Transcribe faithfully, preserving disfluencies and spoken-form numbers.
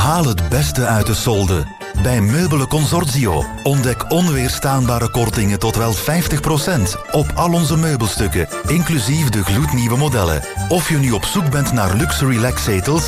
Haal het beste uit de solde. Bij Meubelen Consortio ontdek onweerstaanbare kortingen tot wel vijftig procent op al onze meubelstukken, inclusief de gloednieuwe modellen. Of je nu op zoek bent naar luxe relaxzetels,